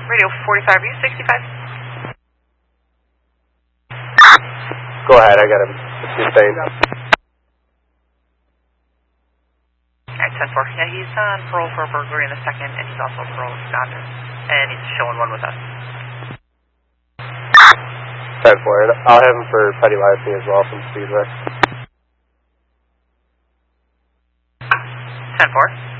Radio 45, are you 65? Go ahead, I got him. Sustained. Alright, 10-4. Yeah, he's on parole for a burglary in the second, and he's also parole absconded. And he's showing one with us. 10-4. I'll have him for petty larceny as well from Speedway. 10-4.